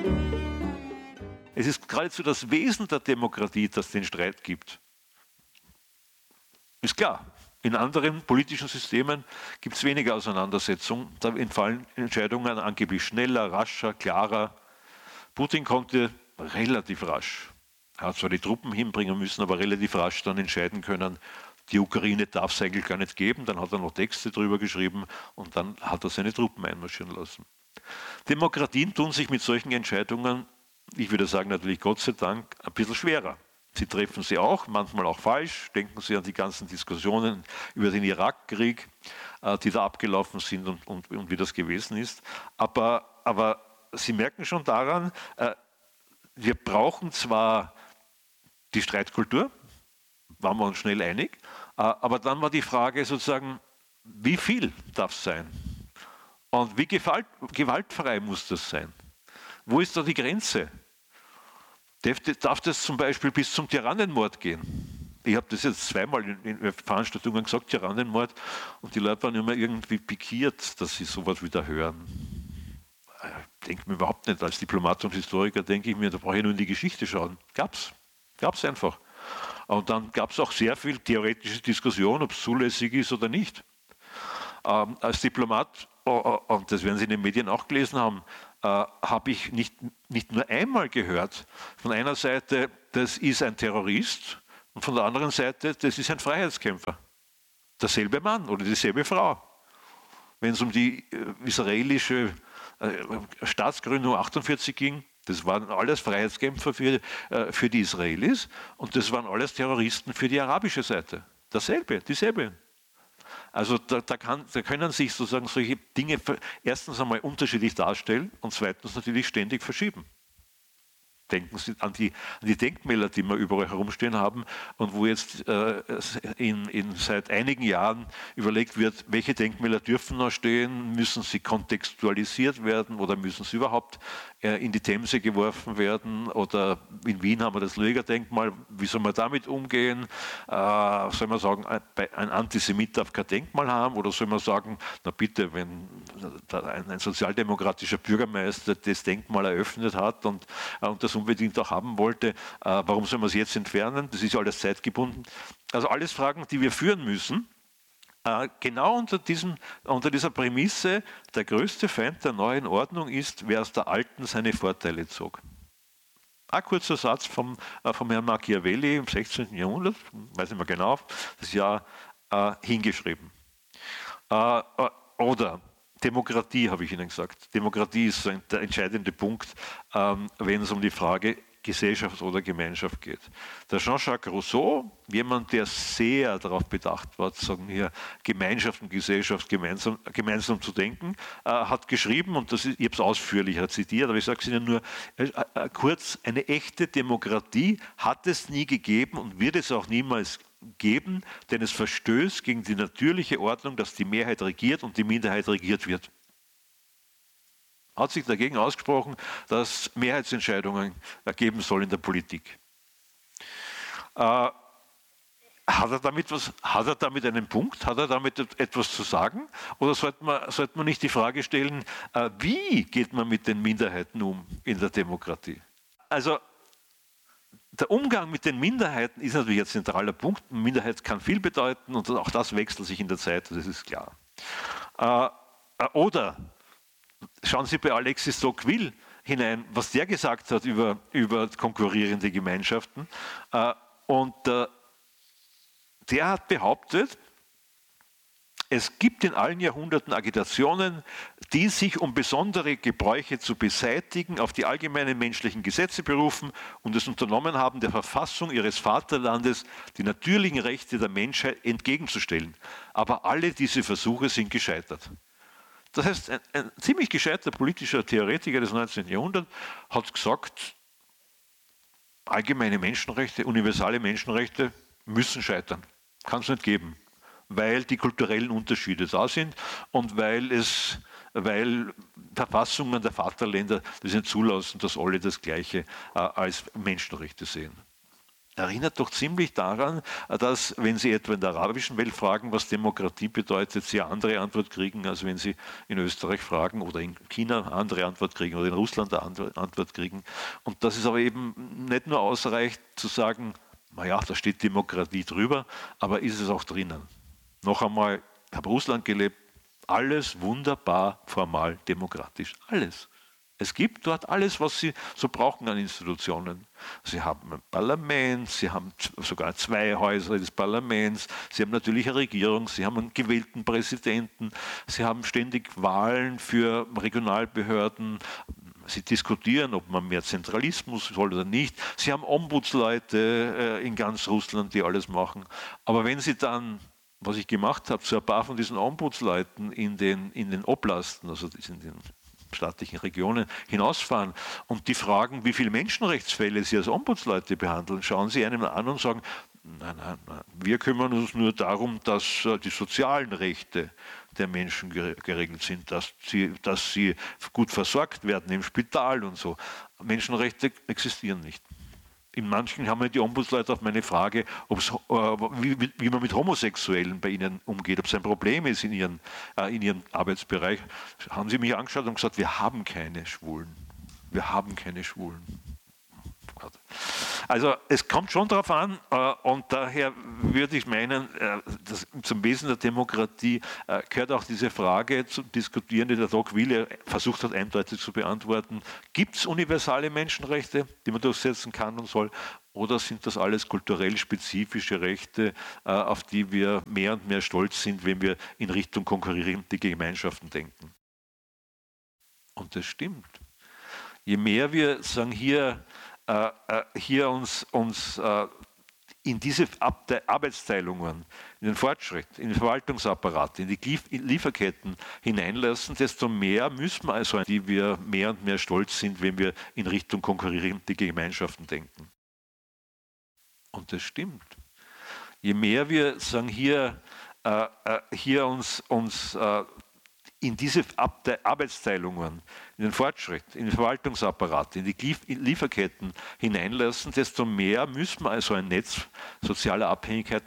Es ist geradezu das Wesen der Demokratie, dass es den Streit gibt. Ist klar. In anderen politischen Systemen gibt es weniger Auseinandersetzung. Da entfallen Entscheidungen angeblich schneller, rascher, klarer. Putin konnte relativ rasch, er hat zwar die Truppen hinbringen müssen, aber relativ rasch dann entscheiden können, die Ukraine darf es eigentlich gar nicht geben. Dann hat er noch Texte drüber geschrieben und dann hat er seine Truppen einmarschieren lassen. Demokratien tun sich mit solchen Entscheidungen, ich würde sagen natürlich Gott sei Dank, ein bisschen schwerer. Sie treffen sie auch, manchmal auch falsch. Denken Sie an die ganzen Diskussionen über den Irakkrieg, die da abgelaufen sind und wie das gewesen ist. Aber Sie merken schon daran, wir brauchen zwar die Streitkultur, waren wir uns schnell einig, aber dann war die Frage sozusagen, wie viel darf es sein? Und wie gewaltfrei muss das sein? Wo ist da die Grenze? Darf das zum Beispiel bis zum Tyrannenmord gehen? Ich habe das jetzt zweimal in Veranstaltungen gesagt, Tyrannenmord, und die Leute waren immer irgendwie pikiert, dass sie sowas wieder hören. Ich denke mir überhaupt nicht, als Diplomat und Historiker denke ich mir, da brauche ich nur in die Geschichte schauen. Gab's einfach. Und dann gab es auch sehr viel theoretische Diskussion, ob es zulässig ist oder nicht. Als Diplomat, und das werden Sie in den Medien auch gelesen haben, habe ich nicht nur einmal gehört, von einer Seite, das ist ein Terrorist, und von der anderen Seite, das ist ein Freiheitskämpfer. Derselbe Mann oder dieselbe Frau. Wenn es um die israelische Staatsgründung 1948 ging, das waren alles Freiheitskämpfer für die Israelis und das waren alles Terroristen für die arabische Seite. Dieselbe. Also da können sich sozusagen solche Dinge erstens einmal unterschiedlich darstellen und zweitens natürlich ständig verschieben. Denken Sie an die Denkmäler, die wir überall herumstehen haben und wo jetzt seit einigen Jahren überlegt wird, welche Denkmäler dürfen noch stehen, müssen sie kontextualisiert werden oder müssen sie überhaupt in die Themse geworfen werden, oder in Wien haben wir das Löger-Denkmal, wie soll man damit umgehen? Soll man sagen, ein Antisemit darf kein Denkmal haben, oder soll man sagen, na bitte, wenn ein sozialdemokratischer Bürgermeister das Denkmal eröffnet hat und das unbedingt auch haben wollte, warum soll man es jetzt entfernen? Das ist ja alles zeitgebunden. Also alles Fragen, die wir führen müssen. Genau unter dieser Prämisse, der größte Feind der neuen Ordnung ist, wer aus der alten seine Vorteile zog. Ein kurzer Satz vom Herrn Machiavelli im 16. Jahrhundert, weiß nicht mehr genau, das Jahr hingeschrieben. Oder Demokratie, habe ich Ihnen gesagt. Demokratie ist der entscheidende Punkt, wenn es um die Frage Gesellschaft oder Gemeinschaft geht. Der Jean-Jacques Rousseau, jemand, der sehr darauf bedacht war, sagen hier Gemeinschaft und Gesellschaft gemeinsam zu denken, hat geschrieben, und ich habe es ausführlicher zitiert, aber ich sage es Ihnen nur kurz, eine echte Demokratie hat es nie gegeben und wird es auch niemals geben, denn es verstößt gegen die natürliche Ordnung, dass die Mehrheit regiert und die Minderheit regiert wird. Hat sich dagegen ausgesprochen, dass Mehrheitsentscheidungen geben soll in der Politik. Hat er damit einen Punkt? Hat er damit etwas zu sagen? Oder sollte man nicht die Frage stellen, wie geht man mit den Minderheiten um in der Demokratie? Also der Umgang mit den Minderheiten ist natürlich ein zentraler Punkt. Eine Minderheit kann viel bedeuten und auch das wechselt sich in der Zeit, das ist klar. Oder schauen Sie bei Alexis Tocqueville hinein, was der gesagt hat über konkurrierende Gemeinschaften. Der hat behauptet, es gibt in allen Jahrhunderten Agitationen, die sich, um besondere Gebräuche zu beseitigen, auf die allgemeinen menschlichen Gesetze berufen und es unternommen haben, der Verfassung ihres Vaterlandes die natürlichen Rechte der Menschheit entgegenzustellen. Aber alle diese Versuche sind gescheitert. Das heißt, ein ziemlich gescheiter politischer Theoretiker des 19. Jahrhunderts hat gesagt, allgemeine Menschenrechte, universale Menschenrechte müssen scheitern. Kann es nicht geben, weil die kulturellen Unterschiede da sind und weil Verfassungen der Vaterländer das nicht zulassen, dass alle das Gleiche als Menschenrechte sehen. erinnert doch ziemlich daran, dass, wenn Sie etwa in der arabischen Welt fragen, was Demokratie bedeutet, Sie eine andere Antwort kriegen, als wenn Sie in Österreich fragen oder in China eine andere Antwort kriegen oder in Russland eine andere Antwort kriegen. Und dass es aber eben nicht nur ausreicht zu sagen, naja, da steht Demokratie drüber, aber ist es auch drinnen? Noch einmal, ich habe Russland gelebt, alles wunderbar formal demokratisch, alles. Es gibt dort alles, was Sie so brauchen an Institutionen. Sie haben ein Parlament, Sie haben sogar 2 Häuser des Parlaments, Sie haben natürlich eine Regierung, Sie haben einen gewählten Präsidenten, Sie haben ständig Wahlen für Regionalbehörden, Sie diskutieren, ob man mehr Zentralismus soll oder nicht. Sie haben Ombudsleute in ganz Russland, die alles machen. Aber wenn Sie dann, was ich gemacht habe, zu ein paar von diesen Ombudsleuten in den Oblasten, also in den staatlichen Regionen hinausfahren und die fragen, wie viele Menschenrechtsfälle sie als Ombudsleute behandeln, schauen sie einem an und sagen, nein, wir kümmern uns nur darum, dass die sozialen Rechte der Menschen geregelt sind, dass sie gut versorgt werden im Spital und so. Menschenrechte existieren nicht. In manchen haben die Ombudsleute auf meine Frage, wie man mit Homosexuellen bei ihnen umgeht, ob es ein Problem ist in ihrem Arbeitsbereich, haben sie mich angeschaut und gesagt, wir haben keine Schwulen. Wir haben keine Schwulen. Also es kommt schon darauf an und daher würde ich meinen, zum Wesen der Demokratie gehört auch diese Frage zu diskutieren, die der Tocqueville versucht hat eindeutig zu beantworten. Gibt es universale Menschenrechte, die man durchsetzen kann und soll, oder sind das alles kulturell spezifische Rechte, auf die wir mehr und mehr stolz sind, wenn wir in Richtung konkurrierende Gemeinschaften denken? Und das stimmt. Je mehr wir sagen, hier uns in diese Arbeitsteilungen, in den Fortschritt, in den Verwaltungsapparat, in die Lieferketten hineinlassen, desto mehr müssen wir also, die wir mehr und mehr stolz sind, wenn wir in Richtung konkurrierende Gemeinschaften denken. Und das stimmt. Je mehr wir sagen, hier uns in diese Arbeitsteilungen, in den Fortschritt, in den Verwaltungsapparat, in die Lieferketten hineinlassen, desto mehr müssen wir also ein Netz sozialer Abhängigkeiten